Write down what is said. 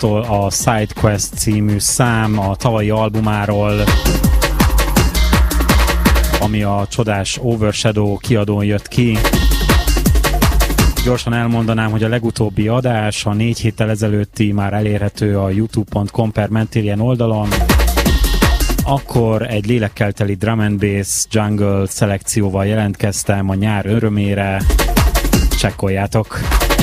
Lawrence-tól a SideQuest című szám a tavalyi albumáról, ami a csodás Overshadow kiadón jött ki. Gyorsan elmondanám, hogy a legutóbbi adás, a 4 héttel ezelőtti már elérhető a youtube.com/Mentillion oldalon. Akkor egy lélekkel teli drum and bass jungle szelekcióval jelentkeztem a nyár örömére. Csekkoljátok!